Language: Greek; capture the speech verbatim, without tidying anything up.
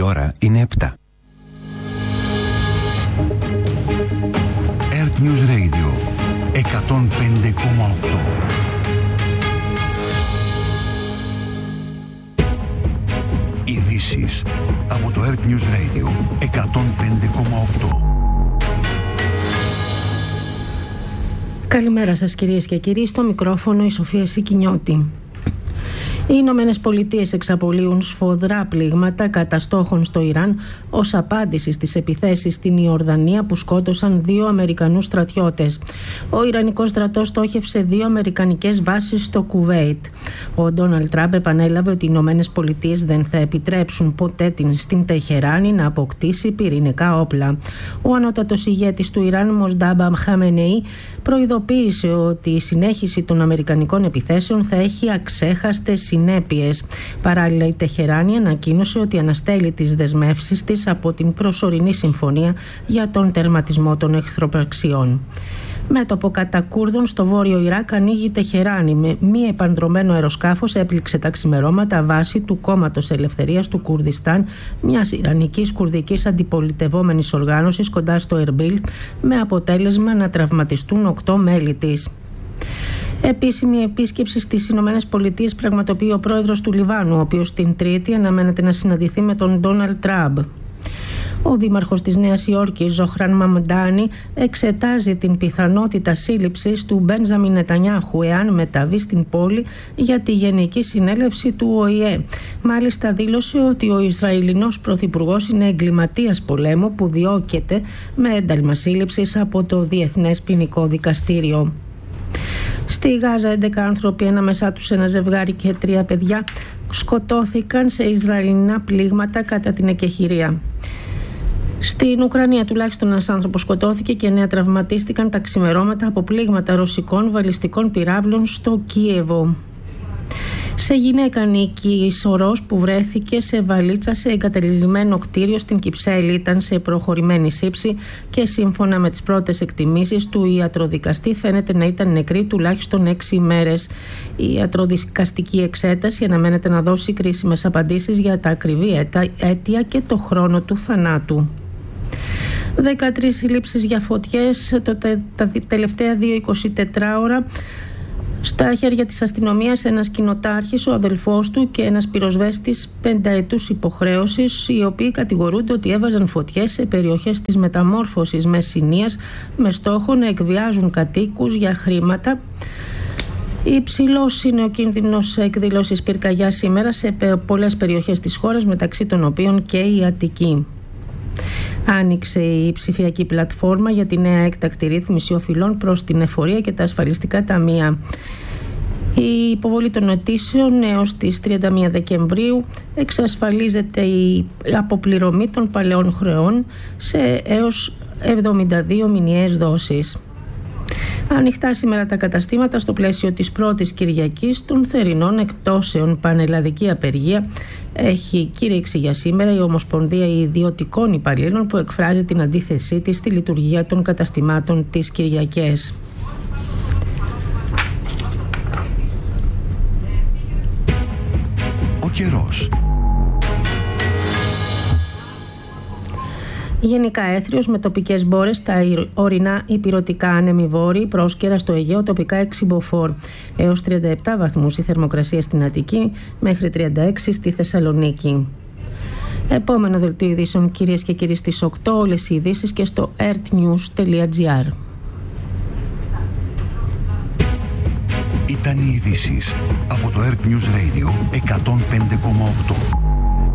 Η ώρα είναι επτά. Earth News Radio εκατόν πέντε κόμμα οκτώ. Ειδήσεις από το Earth News Radio εκατόν πέντε κόμμα οκτώ. Καλημέρα σας κυρίες και κύριοι, στο μικρόφωνο η Σοφία Σικινιώτη. Οι Ηνωμένες Πολιτείες εξαπολύουν σφοδρά πλήγματα κατά στόχων στο Ιράν ως απάντηση στις επιθέσεις στην Ιορδανία που σκότωσαν δύο Αμερικανούς στρατιώτες. Ο Ιρανικός στρατός στόχευσε δύο αμερικανικές βάσεις στο Κουβέιτ. Ο Ντόναλντ Τραμπ επανέλαβε ότι οι Ηνωμένες Πολιτείες δεν θα επιτρέψουν ποτέ την, στην Τεχεράνη να αποκτήσει πυρηνικά όπλα. Ο ανώτατος ηγέτης του Ιράν, Μοσντάμπα Χαμενεή, προειδοποίησε ότι η συνέχιση των αμερικανικών επιθέσεων θα έχει αξέχαστες συνέπειες. Παράλληλα, η Τεχεράνη ανακοίνωσε ότι αναστέλει τις δεσμεύσεις της από την προσωρινή συμφωνία για τον τερματισμό των εχθροπραξιών. Μέτωπο κατά Κούρδων στο βόρειο Ιράκ ανοίγει η Τεχεράνη. Με μη επανδρωμένο αεροσκάφος έπληξε τα ξημερώματα βάση του Κόμματος Ελευθερίας του Κουρδιστάν, μιας Ιρανικής κουρδικής αντιπολιτευόμενης οργάνωσης κοντά στο Ερμπίλ, με αποτέλεσμα να τραυματιστούν οκτώ μέλη της. Επίσημη επίσκεψη στις Ηνωμένες Πολιτείες πραγματοποιεί ο πρόεδρος του Λιβάνου, ο οποίος την Τρίτη αναμένεται να συναντηθεί με τον Ντόναλντ Τραμπ. Ο δήμαρχος της Νέας Υόρκης, Ζοχράν Μαμντάνι, εξετάζει την πιθανότητα σύλληψης του Μπένζαμιν Νετανιάχου εάν μεταβεί στην πόλη για τη Γενική Συνέλευση του Ο Η Ε. Μάλιστα δήλωσε ότι ο Ισραηλινός πρωθυπουργός είναι εγκληματίας πολέμου που διώκεται με ένταλμα σύλληψης από το Διεθνές Ποινικό Δικαστήριο. Στη Γάζα, έντεκα άνθρωποι, ανάμεσά τους ένα ζευγάρι και τρία παιδιά, σκοτώθηκαν σε Ισραηλινά πλήγματα κατά την εκεχηρία. Στην Ουκρανία τουλάχιστον ένας άνθρωπος σκοτώθηκε και εννέα τραυματίστηκαν τα ξημερώματα από πλήγματα ρωσικών βαλιστικών πυράβλων στο Κίεβο. Σε γυναίκα ανήκει η σωρός που βρέθηκε σε βαλίτσα σε εγκαταλειμμένο κτίριο στην Κυψέλη. Ήταν σε προχωρημένη σύψη και σύμφωνα με τις πρώτες εκτιμήσεις του ιατροδικαστή φαίνεται να ήταν νεκρή τουλάχιστον έξι ημέρες. Η ιατροδικαστική εξέταση αναμένεται να δώσει κρίσιμες απαντήσεις για τα ακριβή αίτια και το χρόνο του θανάτου. δεκατρείς συλλήψεις για φωτιές το τε, τα τελευταία δύο εικοσιτετράωρα. Στα χέρια της αστυνομίας ένας κοινοτάρχης, ο αδελφός του και ένας πυροσβέστης πενταετούς υποχρέωσης, οι οποίοι κατηγορούνται ότι έβαζαν φωτιές σε περιοχές της μεταμόρφωσης Μεσσηνίας με στόχο να εκβιάζουν κατοίκους για χρήματα. Υψηλός είναι ο κίνδυνος εκδήλωσης πυρκαγιά σήμερα σε πολλές περιοχές της χώρας, μεταξύ των οποίων και η Αττική. Άνοιξε η ψηφιακή πλατφόρμα για τη νέα έκτακτη ρύθμιση οφειλών προς την εφορία και τα ασφαλιστικά ταμεία. Η υποβολή των αιτήσεων έως τις τριάντα μία Δεκεμβρίου εξασφαλίζεται η αποπληρωμή των παλαιών χρεών σε έως εβδομήντα δύο μηνιαίες δόσεις. Ανοιχτά σήμερα τα καταστήματα στο πλαίσιο της πρώτης Κυριακής των θερινών εκπτώσεων. Πανελλαδική απεργία έχει κήρυξει για σήμερα η Ομοσπονδία Ιδιωτικών Υπαλλήλων, που εκφράζει την αντίθεσή της στη λειτουργία των καταστημάτων τις Κυριακές. Ο καιρός. Γενικά έθριος με τοπικές μπόρες στα ορεινά υπηρωτικά, άνεμοι βόρειοι, πρόσκαιρα στο Αιγαίο, τοπικά έξι μποφόρ. Έως τριάντα επτά βαθμούς η θερμοκρασία στην Αττική, μέχρι τριάντα έξι στη Θεσσαλονίκη. Επόμενο δελτίο ειδήσεων, κυρίες και κύριοι, στις οκτώ, όλες οι ειδήσεις και στο earthnews τελεία gr. Ήταν οι ειδήσεις από το Earth News Radio εκατόν πέντε κόμμα οκτώ.